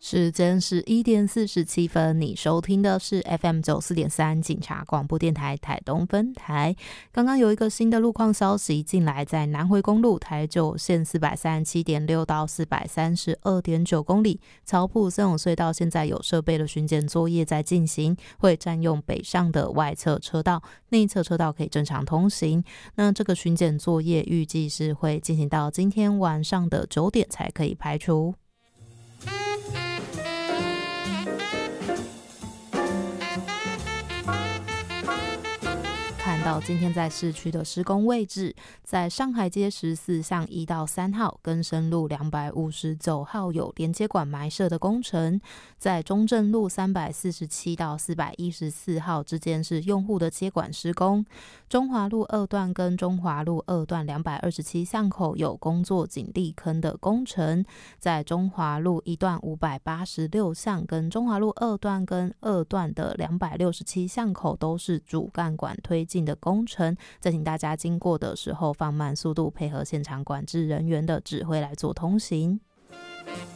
时间是1:47，你收听的是 FM94.3 警察广播电台台东分台。刚刚有一个新的路况消息进来，在南回公路台九线 437.6 到 432.9 公里，草埔森永隧道现在有设备的巡检作业在进行，会占用北上的外侧车道，内侧车道可以正常通行。那这个巡检作业预计是会进行到今天晚上的9点才可以排除。看到今天在市区的施工位置，在上海街14巷1到3号、更生路259号有连接管埋设的工程，在中正路347到414号之间是用户的接管施工，中华路2段跟中华路2段227巷口有工作井砾坑的工程，在中华路1段586巷跟中华路2段跟2段的267巷口都是主干管推进的工程，再请大家经过的时候放慢速度，配合现场管制人员的指挥来做通行。